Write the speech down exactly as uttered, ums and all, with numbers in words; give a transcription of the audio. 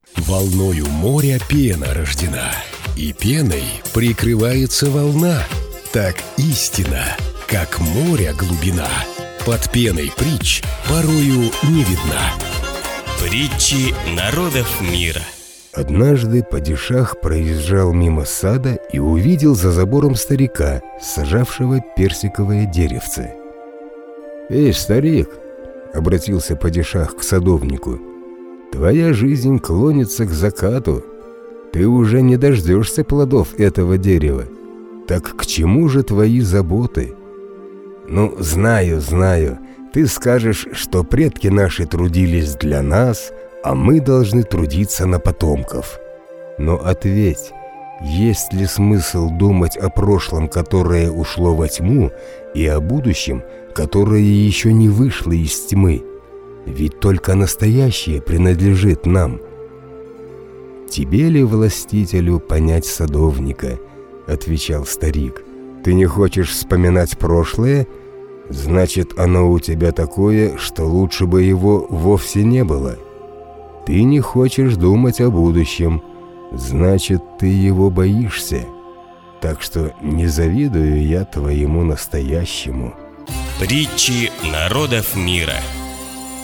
Волною моря пена рождена, и пеной прикрывается волна. Так истина, как моря глубина, под пеной притч порою не видна. Притчи народов мира. Однажды падишах проезжал мимо сада и увидел за забором старика, сажавшего персиковое деревце. «Эй, старик!» — обратился падишах к садовнику. «Твоя жизнь клонится к закату. Ты уже не дождешься плодов этого дерева. Так к чему же твои заботы?» «Ну, знаю, знаю. Ты скажешь, что предки наши трудились для нас, а мы должны трудиться на потомков. Но ответь, есть ли смысл думать о прошлом, которое ушло во тьму, и о будущем, которое еще не вышло из тьмы? Ведь только настоящее принадлежит нам». «Тебе ли, властителю, понять садовника?» — отвечал старик. «Ты не хочешь вспоминать прошлое? Значит, оно у тебя такое, что лучше бы его вовсе не было. Ты не хочешь думать о будущем, значит, ты его боишься. Так что не завидую я твоему настоящему». Притчи народов мира.